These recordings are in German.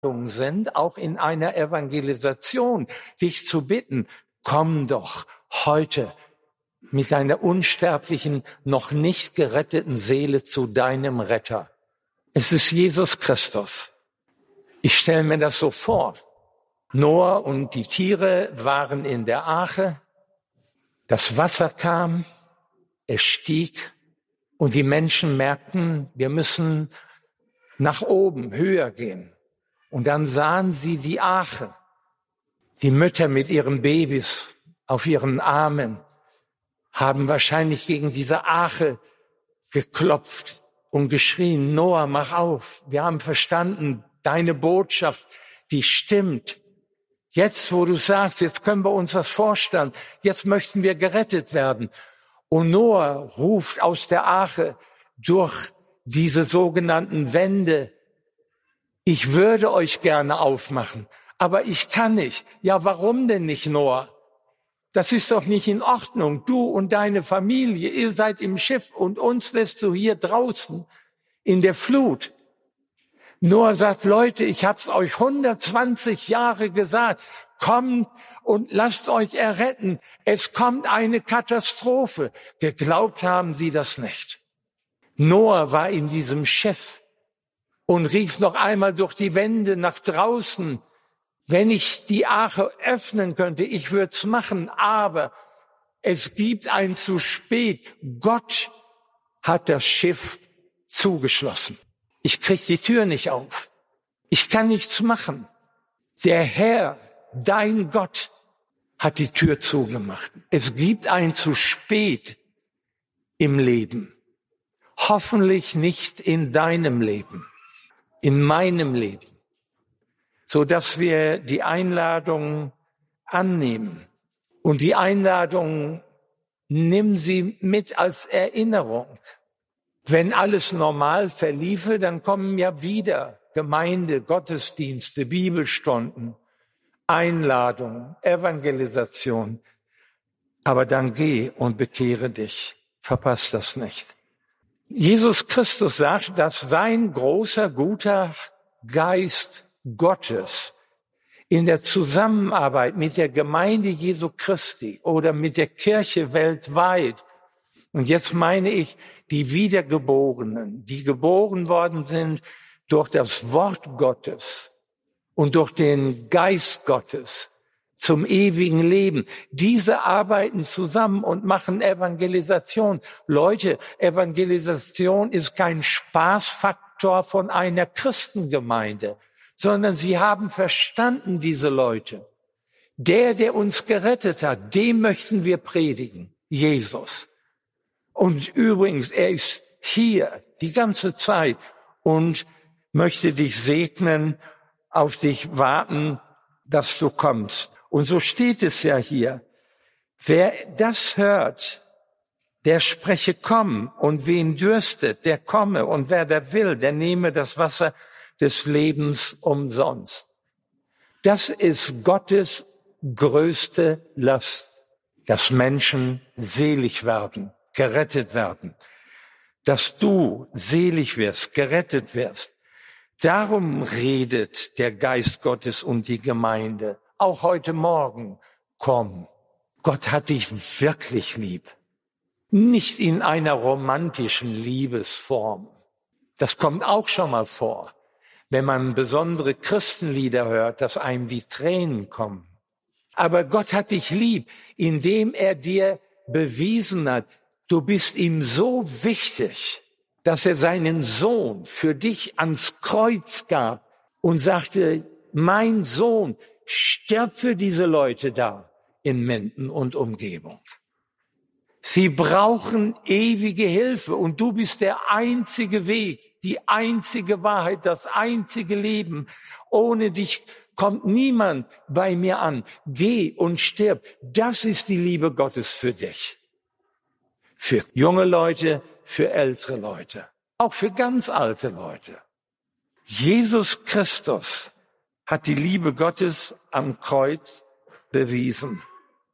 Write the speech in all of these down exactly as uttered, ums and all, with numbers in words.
sind, auch in einer Evangelisation, dich zu bitten, komm doch heute mit deiner unsterblichen, noch nicht geretteten Seele zu deinem Retter. Es ist Jesus Christus. Ich stelle mir das so vor. Noah und die Tiere waren in der Arche. Das Wasser kam, es stieg und die Menschen merkten, wir müssen nach oben, höher gehen. Und dann sahen sie die Arche, die Mütter mit ihren Babys auf ihren Armen, haben wahrscheinlich gegen diese Arche geklopft und geschrien, Noah, mach auf, wir haben verstanden, deine Botschaft, die stimmt. Jetzt, wo du sagst, jetzt können wir uns das vorstellen, jetzt möchten wir gerettet werden. Und Noah ruft aus der Arche durch diese sogenannten Wände, ich würde euch gerne aufmachen, aber ich kann nicht. Ja, warum denn nicht, Noah? Das ist doch nicht in Ordnung. Du und deine Familie, ihr seid im Schiff und uns lässt du hier draußen in der Flut. Noah sagt, Leute, ich hab's euch hundertzwanzig Jahre gesagt. Kommt und lasst euch erretten. Es kommt eine Katastrophe. Geglaubt haben sie das nicht. Noah war in diesem Schiff und rief noch einmal durch die Wände nach draußen. Wenn ich die Arche öffnen könnte, ich würde es machen, aber es gibt ein zu spät. Gott hat das Schiff zugeschlossen. Ich krieg die Tür nicht auf. Ich kann nichts machen. Der Herr, dein Gott, hat die Tür zugemacht. Es gibt ein zu spät im Leben. Hoffentlich nicht in deinem Leben, in meinem Leben, so dass wir die Einladung annehmen. Und die Einladung, nimm sie mit als Erinnerung. Wenn alles normal verliefe, dann kommen ja wieder Gemeinde, Gottesdienste, Bibelstunden, Einladung, Evangelisation. Aber dann geh und bekehre dich. Verpass das nicht. Jesus Christus sagt, dass sein großer, guter Geist Gottes in der Zusammenarbeit mit der Gemeinde Jesu Christi oder mit der Kirche weltweit, und jetzt meine ich die Wiedergeborenen, die geboren worden sind durch das Wort Gottes und durch den Geist Gottes zum ewigen Leben. Diese arbeiten zusammen und machen Evangelisation. Leute, Evangelisation ist kein Spaßfaktor von einer Christengemeinde, sondern sie haben verstanden, diese Leute. Der, der uns gerettet hat, dem möchten wir predigen, Jesus. Und übrigens, er ist hier die ganze Zeit und möchte dich segnen, auf dich warten, dass du kommst. Und so steht es ja hier. Wer das hört, der spreche, komm, und wen dürstet, der komme, und wer da will, der nehme das Wasser des Lebens umsonst. Das ist Gottes größte Last, dass Menschen selig werden, gerettet werden, dass du selig wirst, gerettet wirst. Darum redet der Geist Gottes und die Gemeinde. Auch heute Morgen, komm. Gott hat dich wirklich lieb. Nicht in einer romantischen Liebesform. Das kommt auch schon mal vor, wenn man besondere Christenlieder hört, dass einem die Tränen kommen. Aber Gott hat dich lieb, indem er dir bewiesen hat, du bist ihm so wichtig, dass er seinen Sohn für dich ans Kreuz gab und sagte, mein Sohn, stirb für diese Leute da in Menden und Umgebung. Sie brauchen ewige Hilfe und du bist der einzige Weg, die einzige Wahrheit, das einzige Leben. Ohne dich kommt niemand bei mir an. Geh und stirb. Das ist die Liebe Gottes für dich. Für junge Leute, für ältere Leute, auch für ganz alte Leute. Jesus Christus hat die Liebe Gottes am Kreuz bewiesen.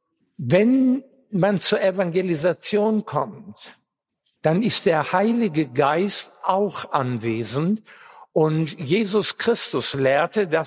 Wenn man zur Evangelisation kommt, dann ist der Heilige Geist auch anwesend Und Jesus Christus lehrte, dass